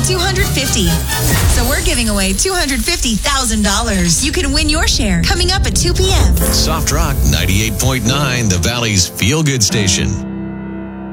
$250. So we're giving away $250,000. You can win your share coming up at 2 p.m. Soft Rock 98.9, the Valley's feel-good station.